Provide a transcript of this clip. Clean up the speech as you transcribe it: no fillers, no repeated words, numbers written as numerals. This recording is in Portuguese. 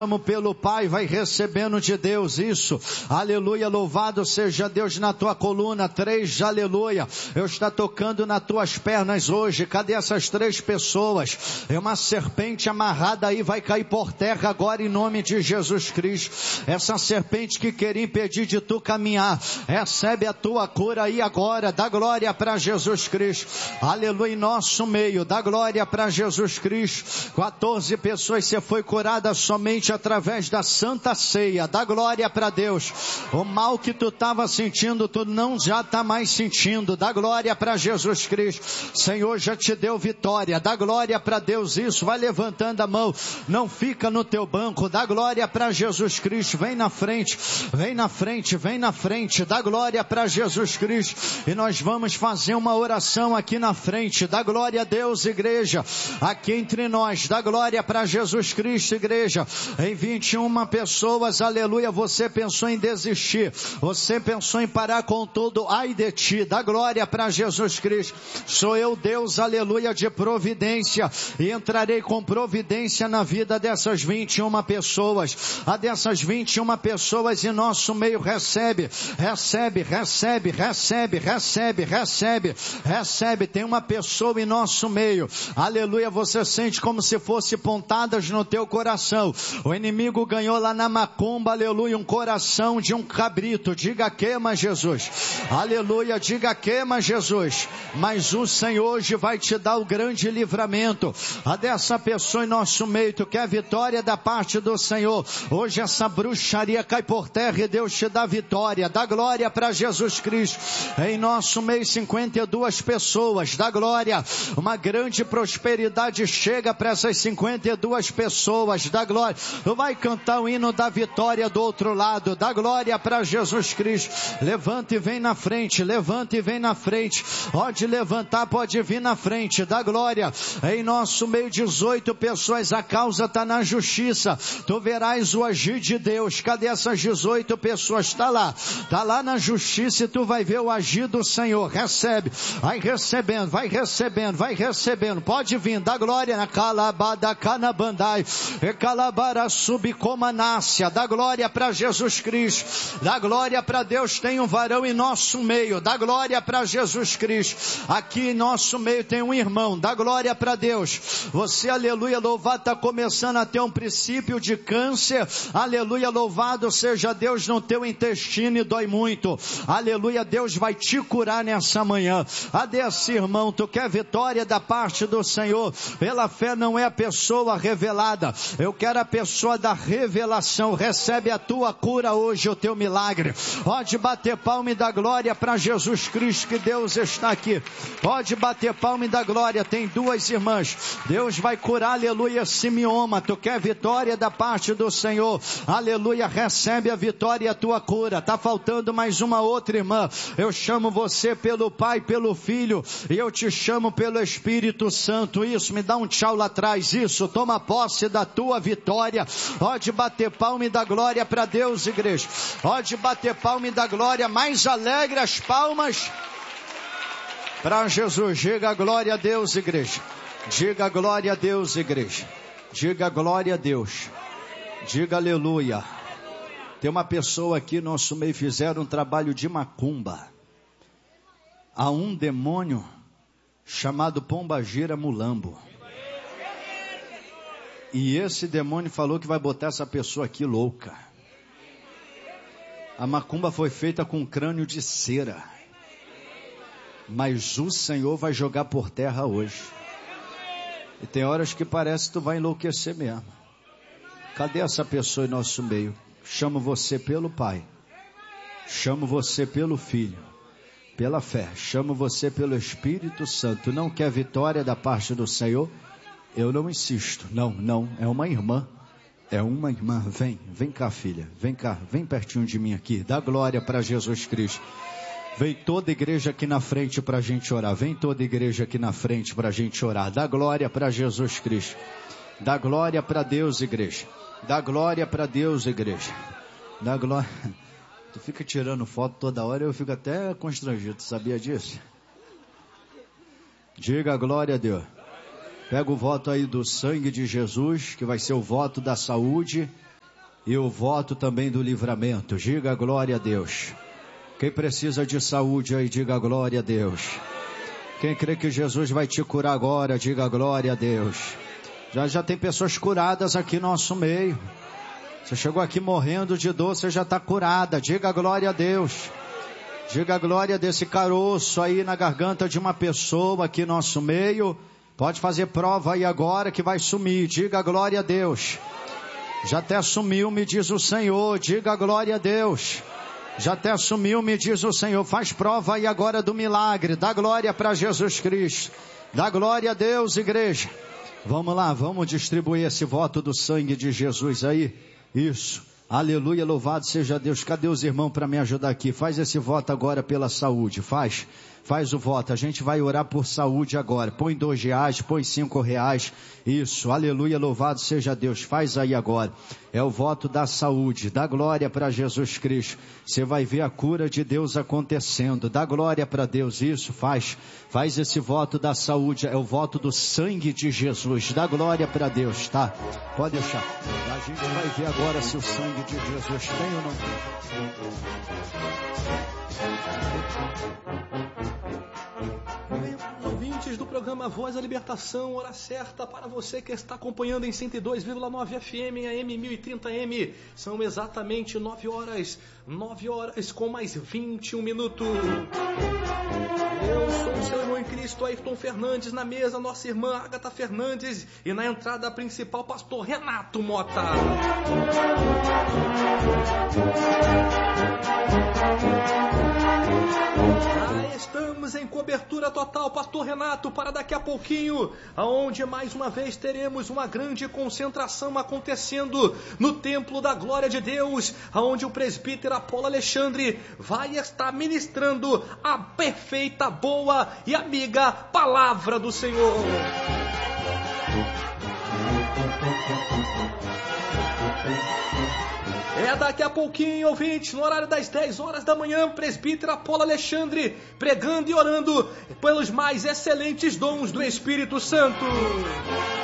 Pelo Pai, vai recebendo de Deus isso, aleluia, louvado seja Deus na tua coluna, 3, aleluia, eu estou tocando nas tuas pernas hoje, cadê essas 3 pessoas? É uma serpente amarrada aí, vai cair por terra agora em nome de Jesus Cristo, essa serpente que queria impedir de tu caminhar, recebe a tua cura aí agora, dá glória para Jesus Cristo, aleluia, em nosso meio, dá glória para Jesus Cristo, 14 pessoas, você foi curada somente através da Santa Ceia, dá glória para Deus, o mal que tu estava sentindo, tu não já está mais sentindo, dá glória para Jesus Cristo, Senhor já te deu vitória, dá glória para Deus isso, vai levantando a mão, não fica no teu banco, dá glória para Jesus Cristo, vem na frente, vem na frente, vem na frente, dá glória para Jesus Cristo, e nós vamos fazer uma oração aqui na frente, dá glória a Deus, igreja, aqui entre nós, dá glória para Jesus Cristo, igreja, em 21 pessoas, aleluia, você pensou em desistir, você pensou em parar com tudo, ai de ti, dá glória para Jesus Cristo, sou eu Deus, aleluia, de providência, e entrarei com providência na vida dessas 21 pessoas, a dessas 21 pessoas em nosso meio, recebe, tem uma pessoa em nosso meio, aleluia, você sente como se fosse pontadas no teu coração, o inimigo ganhou lá na macumba, aleluia, um coração de um cabrito, diga queima Jesus, aleluia, diga queima Jesus, mas o Senhor hoje vai te dar o grande livramento, a dessa pessoa em nosso meio, tu quer vitória da parte do Senhor, hoje essa bruxaria cai por terra e Deus te dá vitória, dá glória para Jesus Cristo, em nosso meio 52 pessoas, dá glória, uma grande prosperidade chega para essas 52 pessoas, dá glória, tu vai cantar o hino da vitória do outro lado, dá glória para Jesus Cristo, levanta e vem na frente, pode levantar, pode vir na frente, dá glória, em nosso meio 18 pessoas, a causa está na justiça, tu verás o agir de Deus, cadê essas 18 pessoas, está lá na justiça e tu vai ver o agir do Senhor, recebe, vai recebendo, pode vir, dá glória na calabada, canabandai, e calabara subcomanácia, dá glória para Jesus Cristo, dá glória para Deus, tem um varão em nosso meio, dá glória para Jesus Cristo, aqui em nosso meio tem um irmão, dá glória para Deus, você, aleluia, louvado, está começando a ter um princípio de câncer, aleluia, louvado seja Deus no teu intestino e dói muito, aleluia, Deus vai te curar nessa manhã, a desse irmão, tu quer vitória da parte do Senhor, pela fé não é a pessoa revelada, eu quero a pessoa da revelação, recebe a tua cura hoje, o teu milagre, pode bater palma e dar glória para Jesus Cristo, que Deus está aqui, pode bater palma e dar glória, tem 2 irmãs, Deus vai curar, aleluia, Simeoma, tu quer vitória da parte do Senhor, aleluia, recebe a vitória e a tua cura, está faltando mais uma outra irmã, eu chamo você pelo Pai, pelo Filho, e eu te chamo pelo Espírito Santo, isso, me dá um tchau lá atrás, isso, toma posse da tua vitória, pode bater palma e dar glória para Deus, igreja, pode bater palma e dar glória, mais alegre as palmas para Jesus, diga glória a Deus, igreja, diga glória a Deus, igreja, diga glória a Deus, diga aleluia. Tem uma pessoa aqui, nosso meio, fizeram um trabalho de macumba, há um demônio chamado Pombagira Mulambo, e esse demônio falou que vai botar essa pessoa aqui louca. A macumba foi feita com um crânio de cera, mas o Senhor vai jogar por terra hoje, e tem horas que parece que tu vai enlouquecer mesmo. Cadê essa pessoa em nosso meio? Chamo você pelo Pai, chamo você pelo Filho, pela fé, chamo você pelo Espírito Santo. Não quer vitória da parte do Senhor? Eu não insisto, não, é uma irmã, vem cá, filha, vem cá, vem pertinho de mim aqui, dá glória para Jesus Cristo. Vem toda a igreja aqui na frente para a gente orar, vem toda a igreja aqui na frente para a gente orar, dá glória para Jesus Cristo, dá glória para Deus, igreja, dá glória para Deus, igreja, dá glória. Tu fica tirando foto toda hora, eu fico até constrangido, sabia disso? Diga glória a Deus. Pega o voto aí do sangue de Jesus, que vai ser o voto da saúde, e o voto também do livramento. Diga glória a Deus. Quem precisa de saúde aí, diga glória a Deus. Quem crê que Jesus vai te curar agora, diga glória a Deus. Já tem pessoas curadas aqui no nosso meio. Você chegou aqui morrendo de dor, você já está curada. Diga glória a Deus. Diga glória desse caroço aí na garganta de uma pessoa aqui no nosso meio. Pode fazer prova aí agora que vai sumir. Diga glória a Deus. Já até sumiu, me diz o Senhor. Diga glória a Deus. Já até sumiu, me diz o Senhor. Faz prova aí agora do milagre. Dá glória para Jesus Cristo. Dá glória a Deus, igreja. Vamos lá, vamos distribuir esse voto do sangue de Jesus aí. Isso. Aleluia, louvado seja Deus. Cadê os irmãos para me ajudar aqui? Faz esse voto agora pela saúde. Faz o voto. A gente vai orar por saúde agora. Põe R$2, põe R$5. Isso. Aleluia, louvado seja Deus. Faz aí agora. É o voto da saúde. Dá glória para Jesus Cristo. Você vai ver a cura de Deus acontecendo. Dá glória para Deus. Isso. Faz esse voto da saúde. É o voto do sangue de Jesus. Dá glória para Deus, tá? Pode deixar. A gente vai ver agora se o sangue de Jesus tem ou não tem. Ouvintes do programa Voz da Libertação, hora certa para você que está acompanhando em 102,9 FM, AM 1030M. São exatamente 9 horas com mais 21 minutos. Eu sou o seu irmão em Cristo, Ayrton Fernandes, na mesa, nossa irmã Agatha Fernandes, e na entrada principal, pastor Renato Mota. Já estamos em cobertura total, pastor Renato, para daqui a pouquinho, aonde mais uma vez teremos uma grande concentração acontecendo no Templo da Glória de Deus, aonde o presbítero Apolo Alexandre vai estar ministrando a perfeita, boa e amiga palavra do Senhor. É daqui a pouquinho, ouvinte, no horário das 10 horas da manhã, presbítero Apolo Alexandre pregando e orando pelos mais excelentes dons do Espírito Santo.